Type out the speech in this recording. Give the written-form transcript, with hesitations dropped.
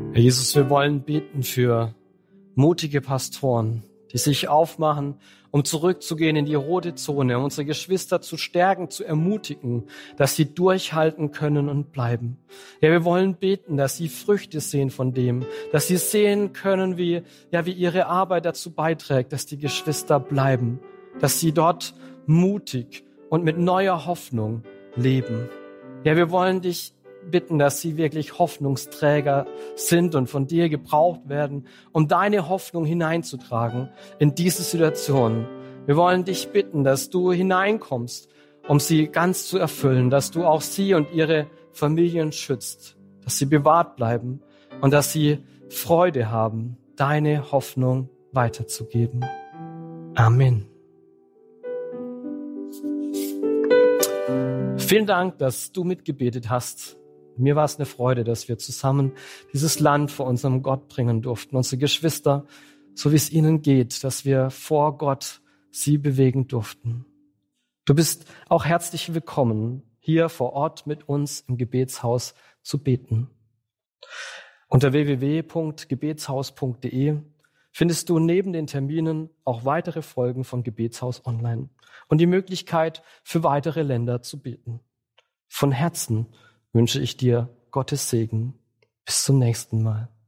Herr Jesus, wir wollen beten für mutige Pastoren, die sich aufmachen, um zurückzugehen in die rote Zone, um unsere Geschwister zu stärken, zu ermutigen, dass sie durchhalten können und bleiben. Ja, wir wollen beten, dass sie Früchte sehen von dem, dass sie sehen können, wie ihre Arbeit dazu beiträgt, dass die Geschwister bleiben, dass sie dort mutig und mit neuer Hoffnung leben. Ja, wir wollen dich bitten, dass sie wirklich Hoffnungsträger sind und von dir gebraucht werden, um deine Hoffnung hineinzutragen in diese Situation. Wir wollen dich bitten, dass du hineinkommst, um sie ganz zu erfüllen, dass du auch sie und ihre Familien schützt, dass sie bewahrt bleiben und dass sie Freude haben, deine Hoffnung weiterzugeben. Amen. Vielen Dank, dass du mitgebetet hast. Mir war es eine Freude, dass wir zusammen dieses Land vor unserem Gott bringen durften. Unsere Geschwister, so wie es ihnen geht, dass wir vor Gott sie bewegen durften. Du bist auch herzlich willkommen, hier vor Ort mit uns im Gebetshaus zu beten. Unter www.gebetshaus.de findest du neben den Terminen auch weitere Folgen von Gebetshaus Online und die Möglichkeit, für weitere Länder zu beten. Von Herzen wünsche ich dir Gottes Segen. Bis zum nächsten Mal.